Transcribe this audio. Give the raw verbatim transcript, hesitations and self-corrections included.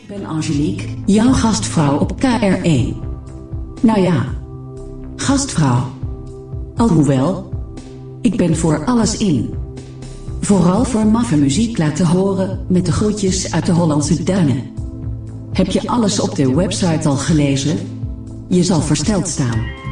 Ik ben Angelique, jouw gastvrouw op K R één. Nou ja, gastvrouw. Alhoewel, ik ben voor alles in. Vooral voor maffe muziek laten horen met de groetjes uit de Hollandse duinen. Heb je alles op de website al gelezen? Je zal versteld staan.